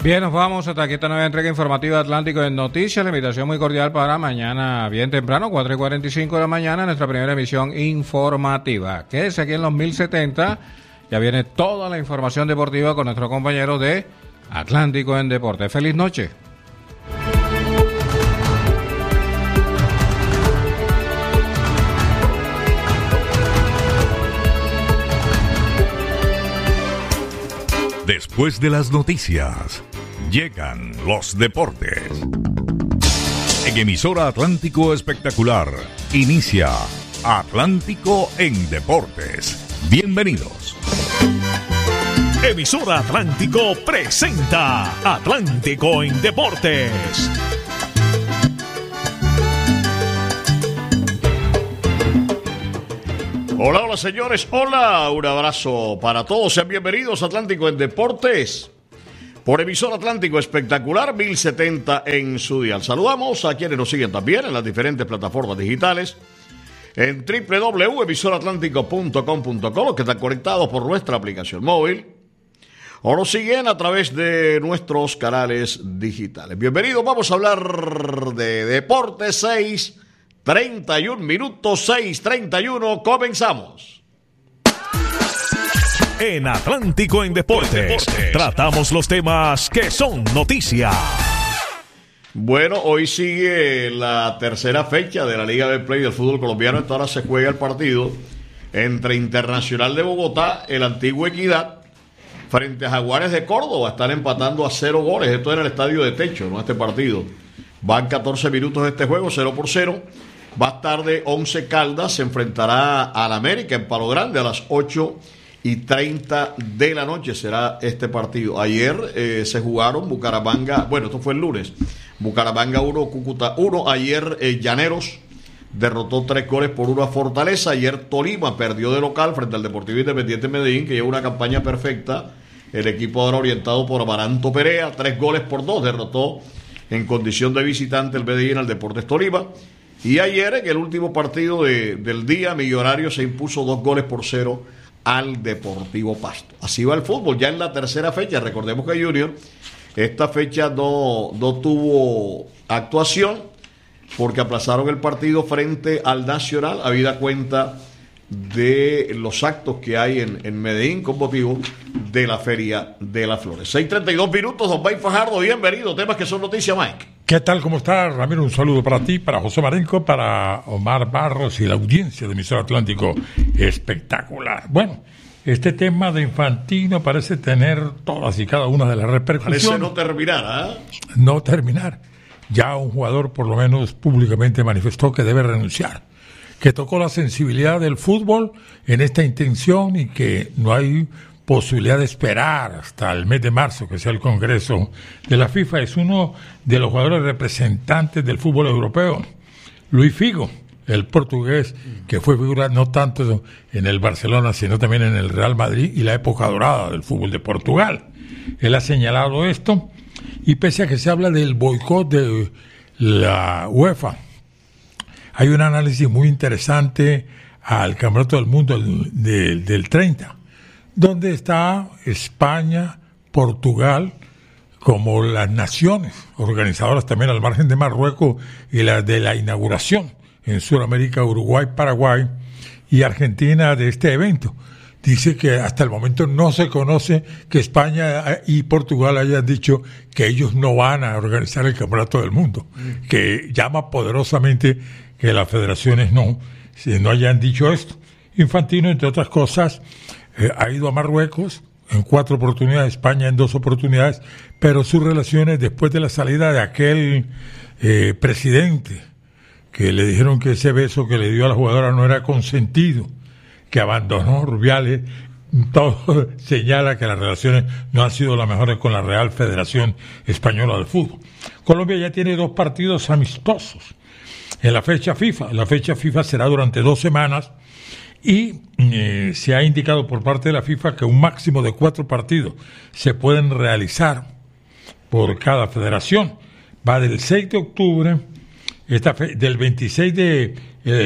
Bien, nos vamos hasta aquí esta nueva entrega informativa de Atlántico en Noticias. La invitación muy cordial para mañana bien temprano, 4:45 de la mañana, nuestra primera emisión informativa. Quédese aquí en los 1070. Ya viene toda la información deportiva con nuestro compañero de Atlántico en Deporte. Feliz noche. Después de las noticias, llegan los deportes. En emisora Atlántico Espectacular, inicia Atlántico en Deportes. Bienvenidos. Emisora Atlántico presenta Atlántico en Deportes. Hola, hola señores, hola, un abrazo para todos, sean bienvenidos a Atlántico en Deportes, por emisora Atlántico Espectacular 1070 en su dial. Saludamos a quienes nos siguen también en las diferentes plataformas digitales, en www.emisoraatlántico.com.co, los que están conectados por nuestra aplicación móvil, o nos siguen a través de nuestros canales digitales. Bienvenidos, vamos a hablar de Deportes 6:31 minutos, 6:31, comenzamos. En Atlántico en Deportes, tratamos los temas que son noticia. Bueno, hoy sigue la tercera fecha de la Liga de Play del fútbol colombiano. Esta hora se juega el partido entre Internacional de Bogotá, el Antiguo Equidad, frente a Jaguares de Córdoba. Están empatando a 0 goles. Esto en el estadio de techo, ¿no? Este partido. Van 14 minutos de este juego, 0-0. Más tarde, 11 Caldas se enfrentará al América en Palo Grande a las 8:30 de la noche. Será este partido. Ayer se jugaron Bucaramanga, bueno, esto fue el lunes. Bucaramanga 1, Cúcuta 1. Ayer Llaneros derrotó 3-1 a Fortaleza. Ayer Tolima perdió de local frente al Deportivo Independiente Medellín, que lleva una campaña perfecta. El equipo ahora orientado por Amaranto Perea, 3-2 derrotó en condición de visitante el Medellín al Deportes Tolima. Y ayer, en el último partido del día, Millonarios se impuso 2-0 al Deportivo Pasto. Así va el fútbol, ya en la tercera fecha. Recordemos que Junior, esta fecha no tuvo actuación porque aplazaron el partido frente al Nacional, habida cuenta de los actos que hay en Medellín con motivo de la Feria de las Flores. 6:32 minutos, don Mike Fajardo, bienvenido. Temas que son noticia, Mike. ¿Qué tal? ¿Cómo está, Ramiro? Un saludo para ti, para José Marenco, para Omar Barros y la audiencia de emisora Atlántico Espectacular. Bueno, este tema de Infantino parece tener todas y cada una de las repercusiones. Parece no terminar, ¿eh? No terminar. Ya un jugador por lo menos públicamente manifestó que debe renunciar, que tocó la sensibilidad del fútbol en esta intención y que no hay posibilidad de esperar hasta el mes de marzo que sea el Congreso de la FIFA. Es uno de los jugadores representantes del fútbol europeo. Luis Figo, el portugués, que fue figura no tanto en el Barcelona sino también en el Real Madrid y la época dorada del fútbol de Portugal. Él ha señalado esto, y pese a que se habla del boicot de la UEFA, hay un análisis muy interesante al Campeonato del Mundo del 30, donde está España, Portugal, como las naciones organizadoras también al margen de Marruecos y las de la inauguración en Sudamérica, Uruguay, Paraguay y Argentina de este evento. Dice que hasta el momento no se conoce que España y Portugal hayan dicho que ellos no van a organizar el Campeonato del Mundo, que llama poderosamente que las federaciones no hayan dicho esto. Infantino, entre otras cosas, ha ido a Marruecos en 4 oportunidades, España en 2 oportunidades, pero sus relaciones después de la salida de aquel presidente que le dijeron que ese beso que le dio a la jugadora no era consentido, que abandonó Rubiales, todo señala que las relaciones no han sido las mejores con la Real Federación Española de Fútbol. Colombia ya tiene 2 partidos amistosos en la fecha FIFA. La fecha FIFA será durante 2 semanas y se ha indicado por parte de la FIFA que un máximo de 4 partidos se pueden realizar por cada federación. Va del 6 de octubre, del 26 de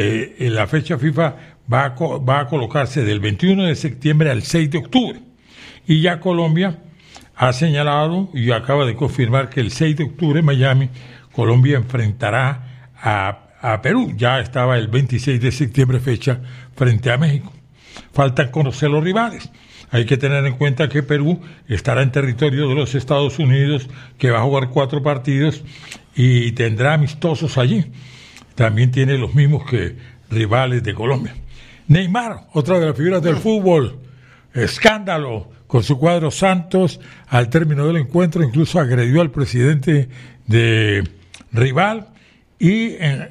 la fecha FIFA va a colocarse del 21 de septiembre al 6 de octubre. Y ya Colombia ha señalado y acaba de confirmar que el 6 de octubre en Miami, Colombia enfrentará a Perú. Ya estaba el 26 de septiembre fecha frente a México. Faltan conocer los rivales. Hay que tener en cuenta que Perú estará en territorio de los Estados Unidos, que va a jugar 4 partidos y tendrá amistosos allí. También tiene los mismos que rivales de Colombia. Neymar, otra de las figuras del fútbol, escándalo con su cuadro Santos. Al término del encuentro incluso agredió al presidente de rival y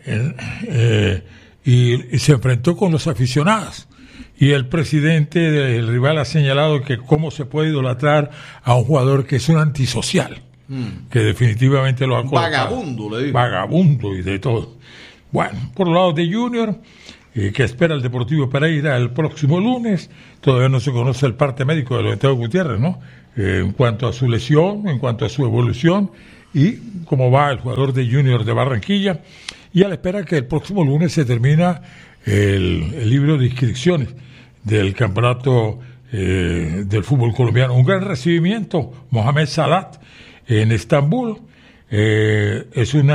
se enfrentó con los aficionados. Y el presidente del rival ha señalado que cómo se puede idolatrar a un jugador que es un antisocial, que definitivamente lo ha colocado. Vagabundo, le digo. Vagabundo y de todo. Bueno, por el lado de Junior, que espera el Deportivo Pereira el próximo lunes, todavía no se conoce el parte médico de Loreteo Gutiérrez, ¿no? En cuanto a su lesión, en cuanto a su evolución y cómo va el jugador de Junior de Barranquilla, y a la espera que el próximo lunes se termina el libro de inscripciones del campeonato del fútbol colombiano. Un gran recibimiento, Mohamed Salah en Estambul. Se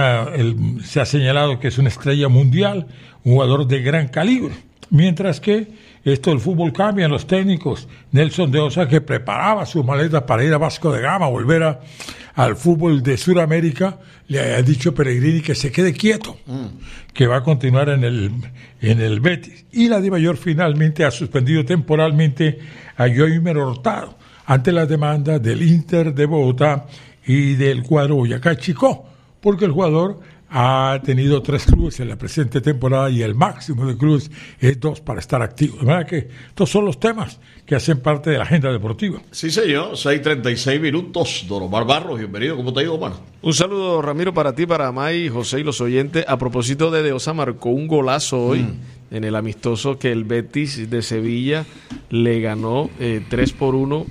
ha señalado que es una estrella mundial, un jugador de gran calibre, mientras que esto del fútbol cambia en los técnicos. Nelson de Osa, que preparaba sus maletas para ir a Vasco de Gama, volver al fútbol de Sudamérica, le ha dicho a Pellegrini que se quede quieto, que va a continuar en el Betis. Y la DIMAYOR finalmente ha suspendido temporalmente a Joimer Hurtado ante las demandas del Inter de Bogotá y del cuadro Boyacá Chicó, porque el jugador ha tenido 3 clubes en la presente temporada y el máximo de clubes es 2 para estar activo. De manera que estos son los temas que hacen parte de la agenda deportiva. Sí, señor, 6:36 minutos. Don Omar Barros, bienvenido. ¿Cómo te ha ido, Omar? Un saludo, Ramiro, para ti, para May, José y los oyentes. A propósito de Osa, marcó un golazo hoy en el amistoso que el Betis de Sevilla le ganó 3-1.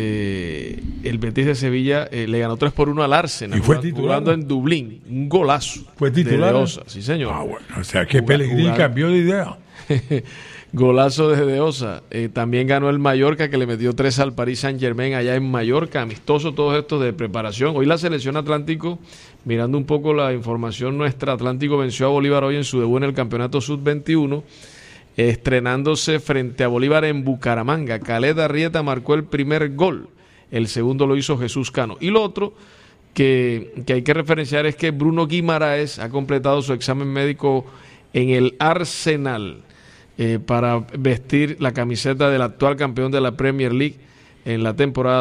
El Betis de Sevilla le ganó 3-1 al Arsenal. ¿Y fue titular? Jugando en Dublín. Un golazo. ¿Fue titular? De Osa, sí, señor. Ah, bueno, o sea que Pellegrini cambió de idea. Golazo de Osa. También ganó el Mallorca, que le metió 3 al Paris Saint-Germain allá en Mallorca. Amistoso, todos estos de preparación. Hoy la selección Atlántico, mirando un poco la información nuestra, Atlántico venció a Bolívar hoy en su debut en el campeonato Sub-21, estrenándose frente a Bolívar en Bucaramanga. Khaled Arrieta marcó el primer gol. El segundo lo hizo Jesús Cano. Y lo otro que hay que referenciar es que Bruno Guimaraes ha completado su examen médico en el Arsenal para vestir la camiseta del actual campeón de la Premier League en la temporada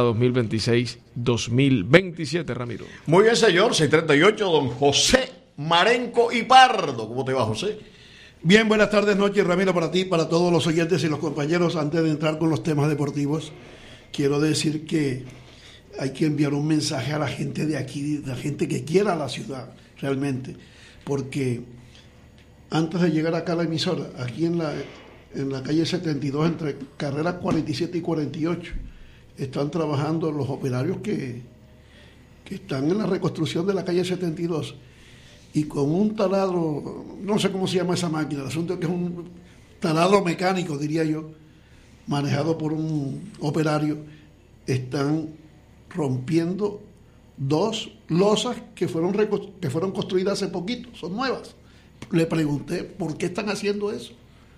2026-2027, Ramiro. Muy bien, señor. 6:38, don José Marenco y Pardo. ¿Cómo te va, José? Bien, buenas tardes, noches, Ramiro, para ti, para todos los oyentes y los compañeros. Antes de entrar con los temas deportivos, quiero decir que hay que enviar un mensaje a la gente de aquí, la gente que quiera la ciudad, realmente, porque antes de llegar acá a la emisora, aquí en la calle 72, entre carreras 47 y 48, están trabajando los operarios que están en la reconstrucción de la calle 72, y con un taladro, no sé cómo se llama esa máquina, el asunto es que es un taladro mecánico, diría yo, manejado por un operario, están rompiendo 2 losas que fueron construidas hace poquito, son nuevas. Le pregunté por qué están haciendo eso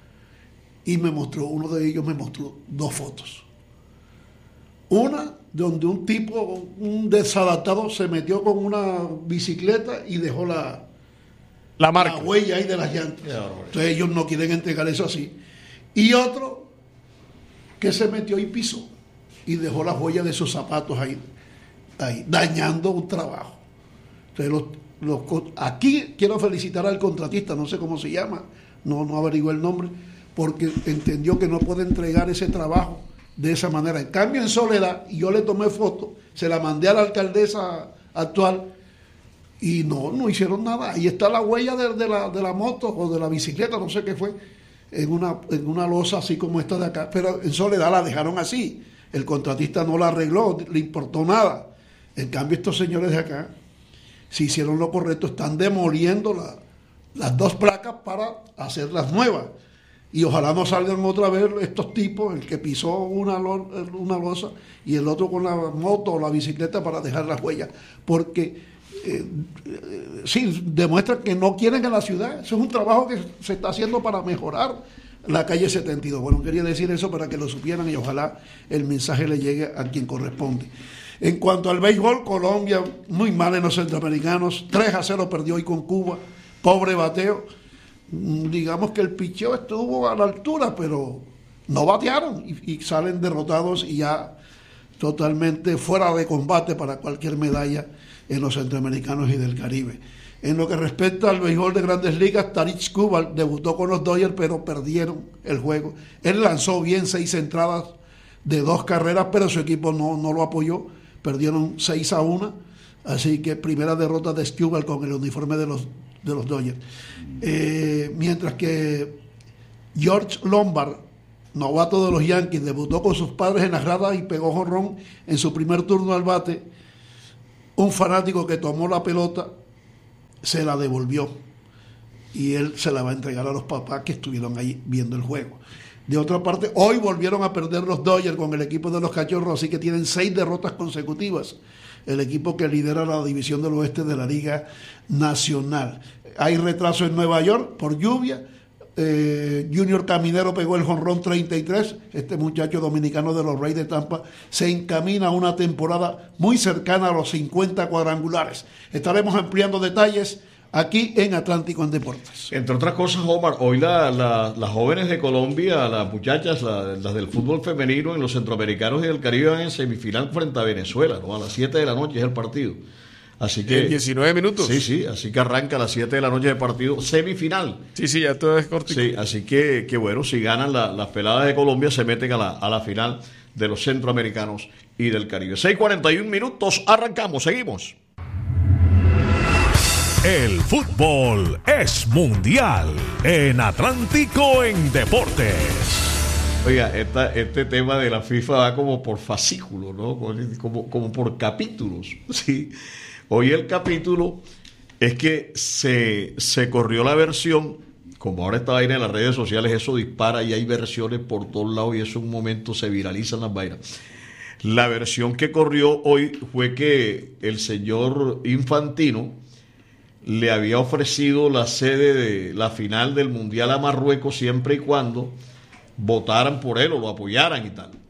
y uno de ellos me mostró 2 fotos. Una donde un tipo, un desadaptado, se metió con una bicicleta y dejó la huella ahí de las llantas. Entonces ellos no quieren entregar eso así. Y otro que se metió y pisó y dejó las huellas de sus zapatos ahí dañando un trabajo. Entonces aquí quiero felicitar al contratista, no sé cómo se llama, no averigué el nombre, porque entendió que no puede entregar ese trabajo de esa manera. En cambio, en Soledad, yo le tomé foto, se la mandé a la alcaldesa actual y no hicieron nada. Ahí está la huella de la moto o de la bicicleta, no sé qué fue, en una losa así como esta de acá, pero en Soledad la dejaron así. El contratista no la arregló, le importó nada. En cambio, estos señores de acá, si hicieron lo correcto, están demoliendo las 2 placas para hacer las nuevas. Y ojalá no salgan otra vez estos tipos, el que pisó una losa y el otro con la moto o la bicicleta para dejar las huellas, porque sí, demuestran que no quieren en la ciudad. Eso es un trabajo que se está haciendo para mejorar la calle 72. Bueno, quería decir eso para que lo supieran y ojalá el mensaje le llegue a quien corresponde. En cuanto al béisbol, Colombia muy mal en los centroamericanos, 3-0 perdió hoy con Cuba, pobre bateo. Digamos que el picheo estuvo a la altura, pero no batearon y salen derrotados y ya totalmente fuera de combate para cualquier medalla en los centroamericanos y del Caribe. En lo que respecta al béisbol de Grandes Ligas, Tarik Skubal debutó con los Dodgers, pero perdieron el juego. Él lanzó bien 6 entradas de 2 carreras, pero su equipo no lo apoyó. Perdieron 6-1, así que primera derrota de Skubal con el uniforme de los Dodgers. Mientras que George Lombard, novato de los Yankees, debutó con sus padres en las gradas y pegó jonrón en su primer turno al bate. Un fanático que tomó la pelota se la devolvió y él se la va a entregar a los papás que estuvieron ahí viendo el juego. De otra parte, hoy volvieron a perder los Dodgers con el equipo de los Cachorros, así que tienen 6 derrotas consecutivas, el equipo que lidera la división del oeste de la Liga Nacional. Hay retraso en Nueva York por lluvia. Junior Caminero pegó el jonrón 33. Este muchacho dominicano de los Rays de Tampa se encamina a una temporada muy cercana a los 50 cuadrangulares. Estaremos ampliando detalles aquí en Atlántico en Deportes. Entre otras cosas, Omar, hoy las jóvenes de Colombia, las muchachas, las del fútbol femenino en los centroamericanos y del Caribe van en semifinal frente a Venezuela, ¿no? A las 7 de la noche es el partido. Así que, en 19 minutos. Sí, así que arranca a las 7 de la noche el partido semifinal. Sí, ya todo es cortico. Sí, así que bueno, si ganan las peladas de Colombia se meten a la final de los centroamericanos y del Caribe. 6:41 minutos, arrancamos, seguimos. El fútbol es mundial en Atlántico en Deportes. Oiga, este tema de la FIFA va como por fascículos, ¿no? Como por capítulos, ¿sí? Hoy el capítulo es que se corrió la versión, como ahora esta vaina en las redes sociales, eso dispara y hay versiones por todos lados y eso en un momento se viralizan las vainas. La versión que corrió hoy fue que el señor Infantino le había ofrecido la sede de la final del Mundial a Marruecos siempre y cuando votaran por él o lo apoyaran y tal.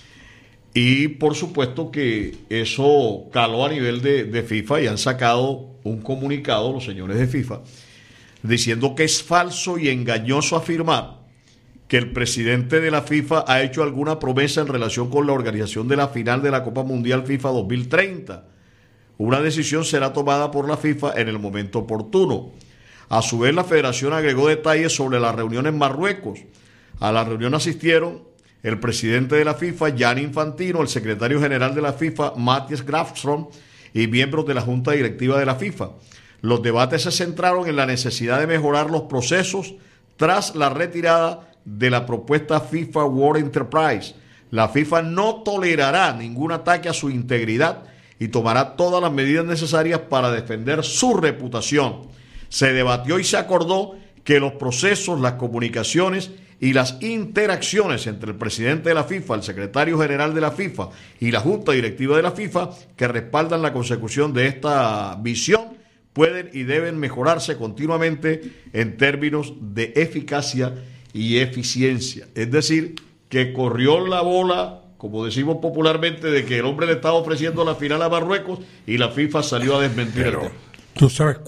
Y por supuesto que eso caló a nivel de FIFA y han sacado un comunicado los señores de FIFA diciendo que es falso y engañoso afirmar que el presidente de la FIFA ha hecho alguna promesa en relación con la organización de la final de la Copa Mundial FIFA 2030. Una decisión será tomada por la FIFA en el momento oportuno. A su vez, la federación agregó detalles sobre la reunión en Marruecos. A la reunión asistieron el presidente de la FIFA, Gianni Infantino, el secretario general de la FIFA, Matthias Grafström, y miembros de la Junta Directiva de la FIFA. Los debates se centraron en la necesidad de mejorar los procesos tras la retirada de la propuesta FIFA World Enterprise. La FIFA no tolerará ningún ataque a su integridad y tomará todas las medidas necesarias para defender su reputación. Se debatió y se acordó que los procesos, las comunicaciones y las interacciones entre el presidente de la FIFA, el secretario general de la FIFA y la Junta Directiva de la FIFA, que respaldan la consecución de esta visión, pueden y deben mejorarse continuamente en términos de eficacia y eficiencia. Es decir, que corrió la bola, como decimos popularmente, de que el hombre le estaba ofreciendo la final a Marruecos y la FIFA salió a desmentir el tema. ¿Tú sabes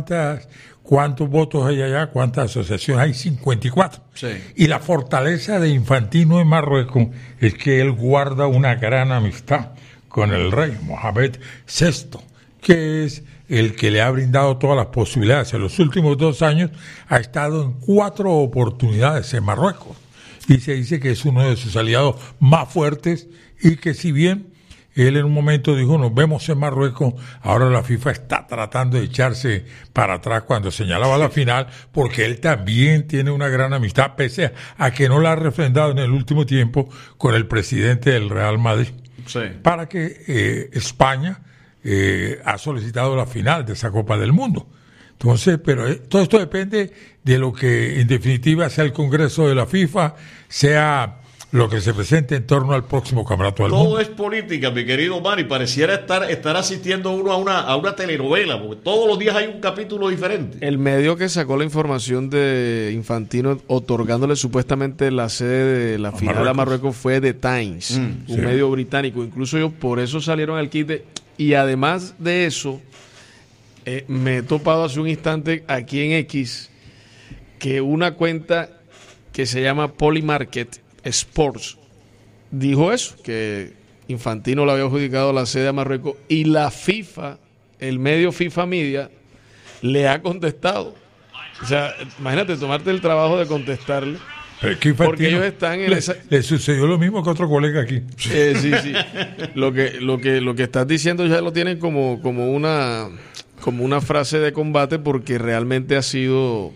cuántos votos hay allá? ¿Cuántas asociaciones? Hay 54. Sí. Y la fortaleza de Infantino en Marruecos es que él guarda una gran amistad con el rey Mohamed VI, que es el que le ha brindado todas las posibilidades. En los últimos 2 años ha estado en 4 oportunidades en Marruecos. Y se dice que es uno de sus aliados más fuertes y que si bien él en un momento dijo nos vemos en Marruecos, ahora la FIFA está tratando de echarse para atrás cuando señalaba la final, porque él también tiene una gran amistad, pese a que no la ha refrendado en el último tiempo con el presidente del Real Madrid. Sí. Para que España ha solicitado la final de esa Copa del Mundo. Entonces, pero todo esto depende de lo que en definitiva sea el Congreso de la FIFA, sea lo que se presente en torno al próximo campeonato del mundo. Todo es política, mi querido Manny. Pareciera estar asistiendo uno a una telenovela, porque todos los días hay un capítulo diferente. El medio que sacó la información de Infantino otorgándole supuestamente la sede de la final a Marruecos fue The Times, un medio británico. Incluso ellos por eso salieron al quite. Y además de eso, me he topado hace un instante aquí en X que una cuenta que se llama Polymarket Sports dijo eso, que Infantino le había adjudicado la sede a Marruecos, y la FIFA, el medio FIFA Media, le ha contestado. O sea, imagínate tomarte el trabajo de contestarle. Porque ellos están en le sucedió lo mismo que otro colega aquí. Sí. Lo que estás diciendo ya lo tienen como una frase de combate, porque realmente ha sido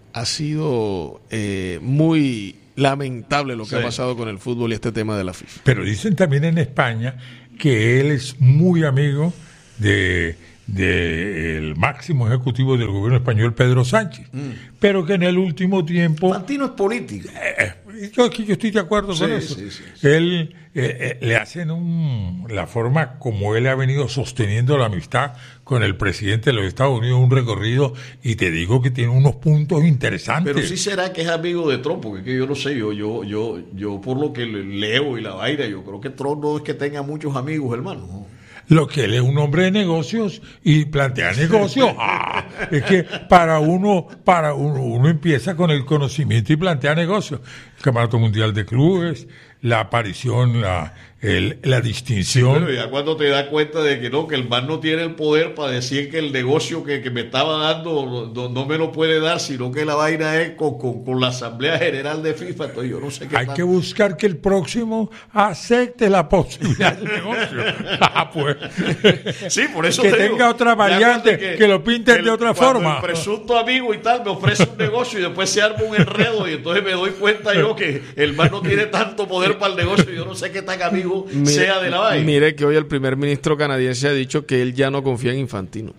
muy lamentable lo que ha pasado con el fútbol y este tema de la FIFA. Pero dicen también en España que él es muy amigo del máximo ejecutivo del gobierno español, Pedro Sánchez, pero que en el último tiempo... Infantino es política. Yo estoy de acuerdo con eso. Sí. Él le hacen la forma como él ha venido sosteniendo la amistad con el presidente de los Estados Unidos, un recorrido, y te digo que tiene unos puntos interesantes. Pero sí será que es amigo de Trump, porque es que yo no sé, yo por lo que leo y la vaina, yo creo que Trump no es que tenga muchos amigos, hermano. Lo que él es un hombre de negocios y plantea negocios. Es que para uno empieza con el conocimiento y plantea negocios. El Campeonato Mundial de Clubes, la aparición, la distinción. Pero ya cuando te das cuenta de que el man no tiene el poder para decir que el negocio que me estaba dando no me lo puede dar, sino que la vaina es con la Asamblea General de FIFA, entonces yo no sé qué. Hay que buscar que el próximo acepte la posibilidad del negocio. Pues. Sí, por eso que te tenga digo, otra variante, que lo pinten de otra forma. El presunto amigo y tal me ofrece un negocio y después se arma un enredo y entonces me doy cuenta yo que el man no tiene tanto poder para el negocio, yo no sé qué tan amigo sea de la vaina. Mire que hoy el primer ministro canadiense ha dicho que él ya no confía en Infantino.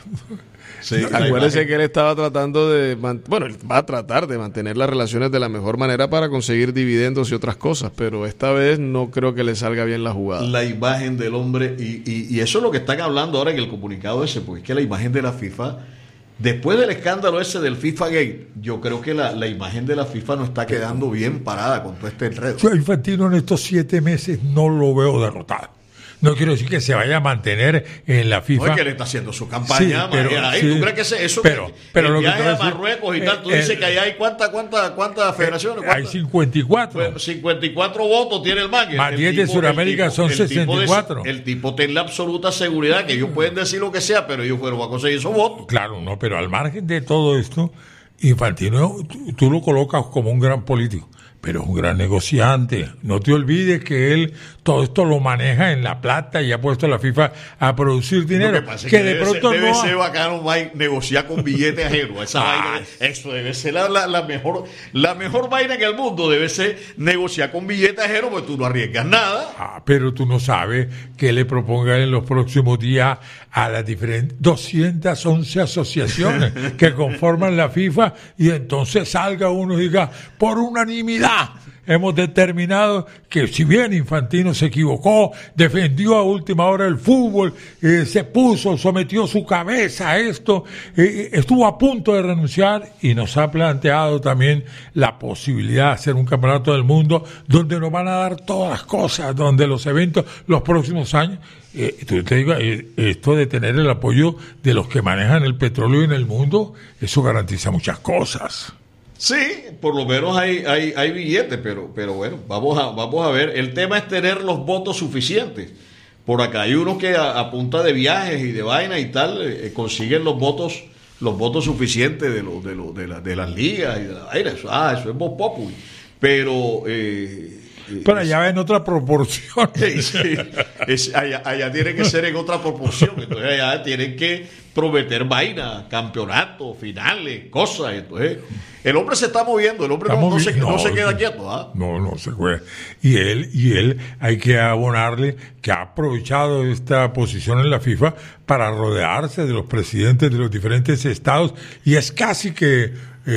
Sí, acuérdese que él estaba tratando él va a tratar de mantener las relaciones de la mejor manera para conseguir dividendos y otras cosas, pero esta vez no creo que le salga bien la jugada. La imagen del hombre, y eso es lo que están hablando ahora en el comunicado ese, porque es que la imagen de la FIFA, después del escándalo ese del FIFA Gate, yo creo que la imagen de la FIFA no está quedando bien parada con todo este enredo. Yo a Infantino en estos 7 meses no lo veo derrotado. No quiero decir que se vaya a mantener en la FIFA. No es que le está haciendo su campaña. Sí, pero, ¿tú crees que eso pero el viaje a Marruecos y tal? Tú dices que allá hay ¿cuántas federaciones? Hay 54. Pues 54 votos tiene el man. Más 10 de Sudamérica son 64. El tipo tiene la absoluta seguridad que ellos pueden decir lo que sea, pero ellos fueron a conseguir esos votos. Claro, no, pero al margen de todo esto, Infantino, tú lo colocas como un gran político, pero es un gran negociante. No te olvides que él todo esto lo maneja en La Plata y ha puesto a la FIFA a producir dinero. Que de pronto debe ser bacano negociar con billetes ajenos. Esa vaina, eso debe ser la mejor vaina en el mundo. Debe ser negociar con billetes ajenos, porque tú no arriesgas nada. Pero tú no sabes qué le propongan en los próximos días a las diferentes 211 asociaciones que conforman la FIFA, y entonces salga uno y diga, por unanimidad hemos determinado que, si bien Infantino se equivocó, defendió a última hora el fútbol, sometió su cabeza a esto, estuvo a punto de renunciar, y nos ha planteado también la posibilidad de hacer un campeonato del mundo donde nos van a dar todas las cosas, donde los eventos los próximos años, te digo, esto de tener el apoyo de los que manejan el petróleo en el mundo, eso garantiza muchas cosas. Sí, por lo menos hay billetes, pero bueno, vamos a ver. El tema es tener los votos suficientes. Por acá hay unos que a punta de viajes y de vaina y tal consiguen los votos suficientes de las ligas y de la vaina. Eso es voz populi. Pero Pero allá va en otra proporción. Sí, allá tiene que ser en otra proporción. Entonces allá tienen que prometer vainas, campeonatos, finales, cosas. Entonces el hombre se está moviendo, el hombre no se queda quieto. ¿Ah? No se juega. Y él hay que abonarle que ha aprovechado esta posición en la FIFA para rodearse de los presidentes de los diferentes estados, y es casi que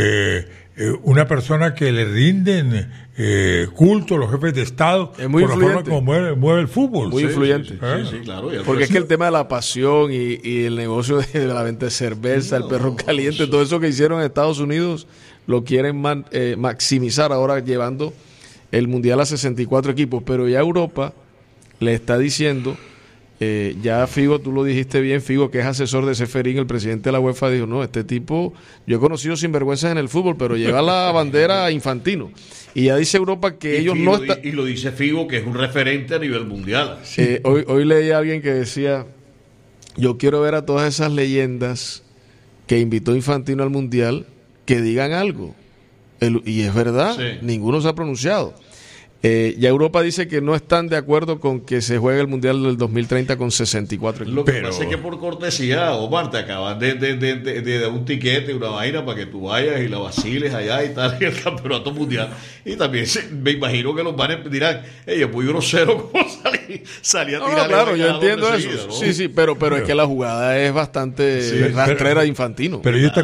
una persona que le rinden culto a los jefes de estado es muy por influyente. la forma como mueve el fútbol. Muy influyente. Sí, claro. Porque es que el tema de la pasión y el negocio de la venta de cerveza, el perro caliente, todo eso que hicieron en Estados Unidos, lo quieren maximizar ahora llevando el Mundial a 64 equipos. Pero ya Europa le está diciendo, ya Figo, tú lo dijiste bien, Figo, que es asesor de Ceferín, el presidente de la UEFA, dijo, no, este tipo, yo he conocido sinvergüenzas en el fútbol, pero lleva la bandera Infantino. Y ya dice Europa que ellos no están... Y lo dice Figo, que es un referente a nivel mundial. Hoy leí a alguien que decía, yo quiero ver a todas esas leyendas que invitó Infantino al Mundial que digan algo. Y es verdad, ninguno se ha pronunciado. Ya Europa dice que no están de acuerdo con que se juegue el Mundial del 2030 con 64 equipos. Lo que pasa es que por cortesía, Omar, te acaban de dar un tiquete, una vaina para que tú vayas y la vaciles allá y tal, en el campeonato mundial. Y también me imagino que los van dirán, es muy grosero como salí a tirar. No, claro, yo entiendo eso. ¿No? Sí, pero es que la jugada es bastante rastrera de Infantino. Pero ellos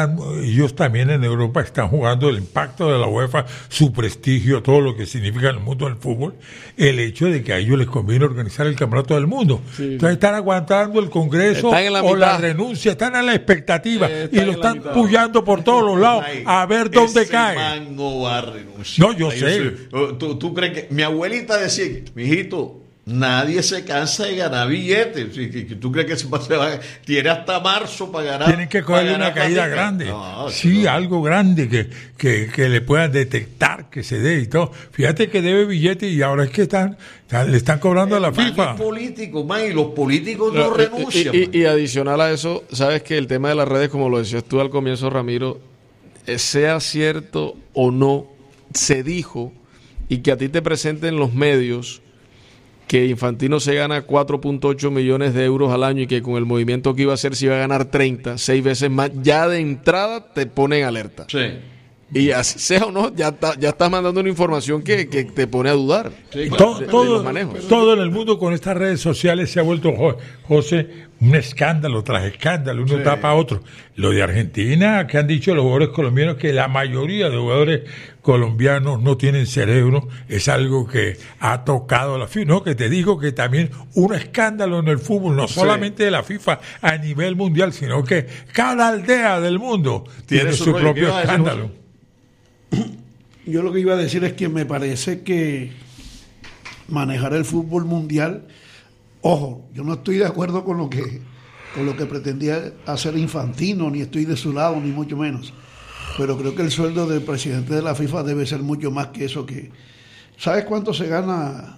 también en Europa están jugando el impacto de la UEFA, su prestigio, todo lo que significa en el mundo del fútbol, el hecho de que a ellos les conviene organizar el campeonato del mundo. Entonces están aguantando el Congreso o la renuncia, están a la expectativa y lo están puyando por todos los lados a ver dónde cae. Man no va a renunciar. No, yo sé. ¿Tú crees que mi abuelita decía, mijito, nadie se cansa de ganar billetes? ¿Tú crees que tiene hasta marzo para ganar? Tienen que cogerle una caída grande. Algo grande que le puedan detectar, que se dé y todo. Fíjate que debe billetes y ahora es que le están cobrando a la FIFA. Es político, y los políticos no renuncian. Y adicional a eso, sabes que el tema de las redes, como lo decías tú al comienzo, Ramiro, sea cierto o no, se dijo, y que a ti te presenten los medios que Infantino se gana 4.8 millones de euros al año y que con el movimiento que iba a hacer se iba a ganar 30, 6 veces más, ya de entrada te ponen alerta. Sí. Y así sea o no, ya estás mandando una información que te pone a dudar. Sí, claro. Todo en el mundo con estas redes sociales se ha vuelto, José, un escándalo tras escándalo, uno tapa a otro. Lo de Argentina, que han dicho los jugadores colombianos, que la mayoría de jugadores colombianos no tienen cerebro, es algo que ha tocado la FIFA. No, que te digo que también un escándalo en el fútbol, no solamente de la FIFA a nivel mundial, sino que cada aldea del mundo tiene su propio escándalo. Yo lo que iba a decir es que me parece que manejar el fútbol mundial, ojo, yo no estoy de acuerdo con lo que pretendía hacer Infantino, ni estoy de su lado, ni mucho menos. Pero creo que el sueldo del presidente de la FIFA debe ser mucho más que eso. ¿Sabes cuánto se gana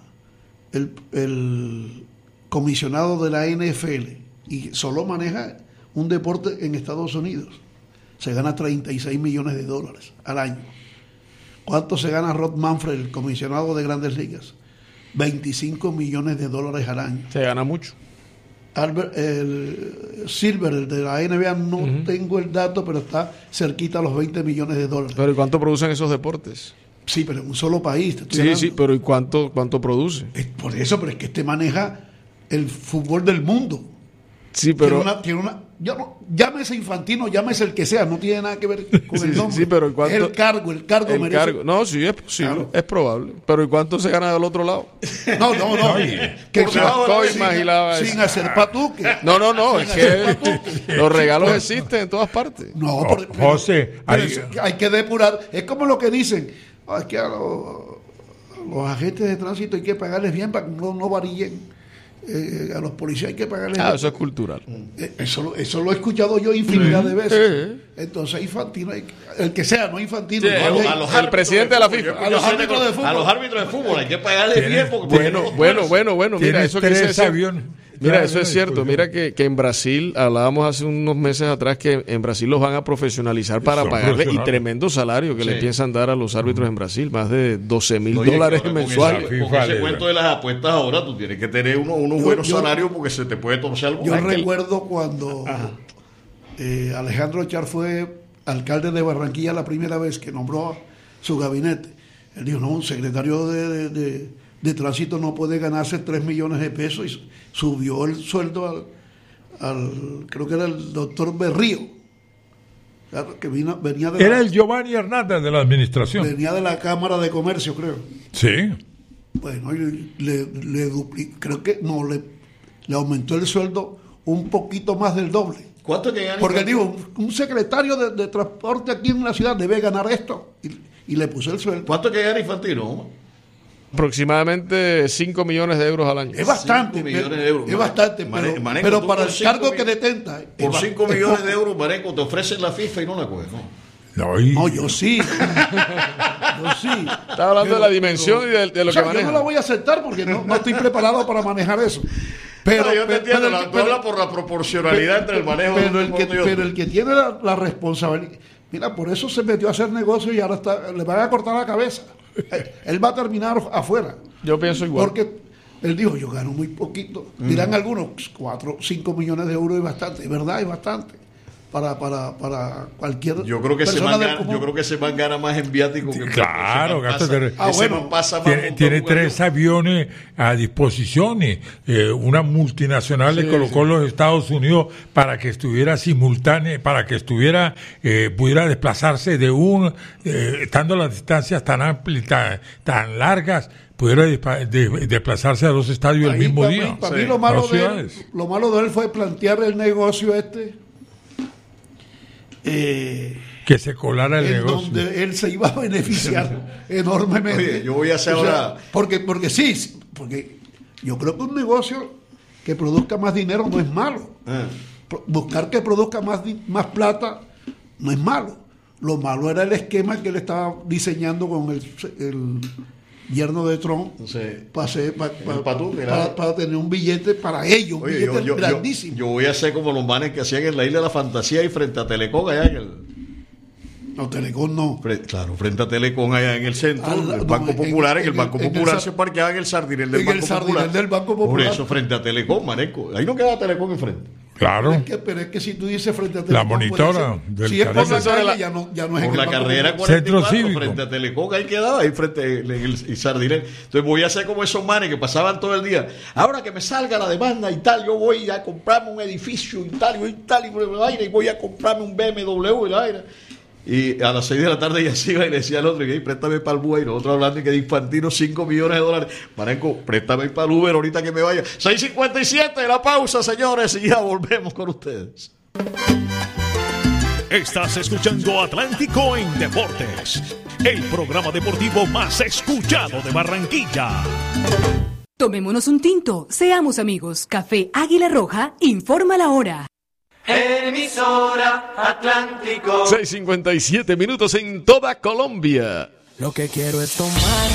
el comisionado de la NFL? Y solo maneja un deporte en Estados Unidos. Se gana 36 millones de dólares al año. ¿Cuánto se gana Rod Manfred, el comisionado de Grandes Ligas? 25 millones de dólares al año. Se gana mucho. El Silver, el de la NBA, no tengo el dato, pero está cerquita a los 20 millones de dólares. ¿Pero y cuánto producen esos deportes? Sí, pero en un solo país. Sí, pero ¿y cuánto produce? Por eso, pero es que maneja el fútbol del mundo. Sí, pero... Llámese Infantino, llámese el que sea, no tiene nada que ver con el nombre. Sí, pero ¿cuánto? El cargo merece. No, sí, es posible, claro. Es probable. Pero ¿y cuánto se gana del otro lado? No. Sin hacer patuque. No, es que los regalos existen en todas partes. No, José, hay que depurar. Es como lo que dicen, es que a los agentes de tránsito hay que pagarles bien para que no varíen. A los policías hay que pagarles. Eso es cultural. Eso lo he escuchado yo infinidad de veces. Entonces Infantino, el que sea, no Infantino. El presidente de la FIFA. A los árbitros de fútbol hay que pagarles bien. Bueno, mira, eso que se decía. Mira, eso es cierto. Mira que en Brasil, hablábamos hace unos meses atrás que en Brasil los van a profesionalizar para pagarle y tremendo salario que le piensan dar a los árbitros en Brasil, más de $12,000 mensuales. Con ese cuento de las apuestas ahora, tú tienes que tener unos buenos salarios porque se te puede torcer algo. Yo recuerdo cuando Alejandro Char fue alcalde de Barranquilla la primera vez que nombró su gabinete. Él dijo, no, un secretario de tránsito no puede ganarse 3 millones de pesos, y subió el sueldo al creo que era el doctor Berrío, claro, que venía de era el Giovanni Hernández de la administración. Venía de la Cámara de Comercio, creo. Sí. Bueno, le duplicó, creo que no, le aumentó el sueldo un poquito más del doble. ¿Cuánto que gana? Porque digo, un secretario de transporte aquí en la ciudad debe ganar esto, y le puso el sueldo. ¿Cuánto que gana Infantino? Aproximadamente 5 millones de euros al año. Es bastante, 5 millones de euros. Es bastante, pero para el cargo que detenta. Por 5 millones de euros, Marenco, te ofrecen la FIFA y no la coges, ¿no? No, yo sí. Yo sí. Está hablando de la dimensión y de lo que maneja. Yo no la voy a aceptar porque no estoy preparado para manejar eso. Pero yo te entiendo, tú hablas por la proporcionalidad entre el manejo pero el que tiene la responsabilidad, mira, por eso se metió a hacer negocio y ahora le van a cortar la cabeza. Él va a terminar afuera. Yo pienso igual. Porque él dijo, yo gano muy poquito. Dirán algunos, 4, 5 millones de euros es bastante. Es verdad, es bastante. Para cualquier yo creo que ese man gana más en viático que claro, pasa tiene 3 aviones a disposición, una multinacional le colocó los Estados Unidos para que estuviera simultáneo, para que pudiera desplazarse estando a las distancias tan amplias, tan largas, pudiera desplazarse a 2 estadios el mismo día. Para mí lo malo de él fue plantear el negocio que se colara el negocio donde él se iba a beneficiar enormemente. Oye, yo voy a hacer ahora porque yo creo que un negocio que produzca más dinero no es malo. Buscar que produzca más plata no es malo. Lo malo era el esquema que él estaba diseñando con el yerno de Trump, para tener un billete para ellos, un billete grandísimo. Yo voy a hacer como los manes que hacían en la Isla de la Fantasía y frente a Telecom allá en el... No, Telecom no. Claro, frente a Telecom allá en el centro, el Banco Popular, en el Banco Popular se parqueaba en el sardinel del Banco Popular. Por eso, frente a Telecom, maneco. Ahí no queda Telecom enfrente. Claro. Pero es que si tú dices frente a Telecom, la monitora del si es por la calle, ya no es por la carrera 44, frente a Telecom, ahí quedaba, ahí frente en el sardinel. Entonces voy a hacer como esos manes que pasaban todo el día. Ahora que me salga la demanda y tal, yo voy a comprarme un edificio y tal, y voy a comprarme un BMW y la vaina. Y a las 6 de la tarde ya se iba y le decía al otro, préstame para el Uber, y nosotros hablando que de Infantino $5 millones. Marenco, préstame para el Uber ahorita que me vaya. 6:57, la pausa, señores, y ya volvemos con ustedes. Estás escuchando Atlántico en Deportes, el programa deportivo más escuchado de Barranquilla. Tomémonos un tinto, seamos amigos. Café Águila Roja informa la hora. Emisora Atlántico. 6:57 minutos en toda Colombia. Lo que quiero es tomar